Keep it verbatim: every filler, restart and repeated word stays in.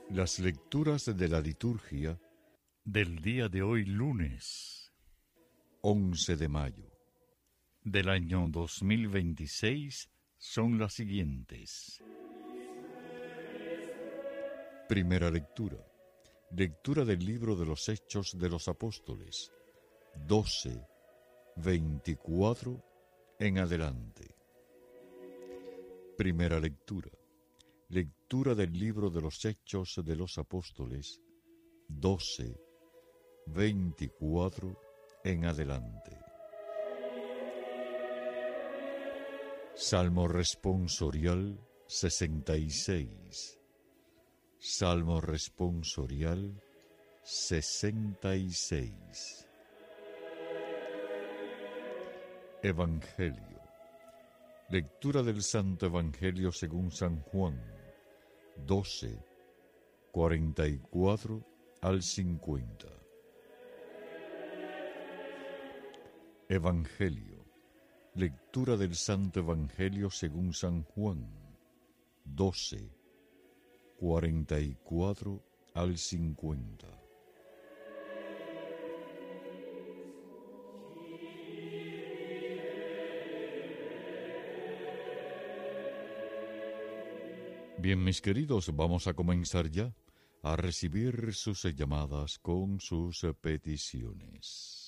Las lecturas de la liturgia del día de hoy, lunes once de mayo del año dos mil veintiséis, son las siguientes. Primera lectura. Lectura del libro de los Hechos de los Apóstoles, doce, veinticuatro en adelante. Primera lectura. Lectura del libro de los Hechos de los Apóstoles, doce, veinticuatro en adelante. Salmo responsorial sesenta y seis. Salmo responsorial sesenta y seis. Evangelio. Lectura del Santo Evangelio según San Juan, doce, cuarenta y cuatro al cincuenta. Evangelio. Lectura del Santo Evangelio según San Juan, doce, cuarenta y cuatro al cincuenta. Bien, mis queridos, vamos a comenzar ya a recibir sus llamadas con sus peticiones.